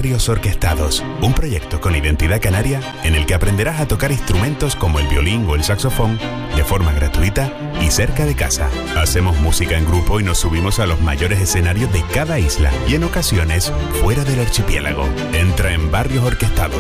Barrios Orquestados, un proyecto con identidad canaria en el que aprenderás a tocar instrumentos como el violín o el saxofón de forma gratuita y cerca de casa. Hacemos música en grupo y nos subimos a los mayores escenarios de cada isla y en ocasiones fuera del archipiélago. Entra en barriosorquestados.com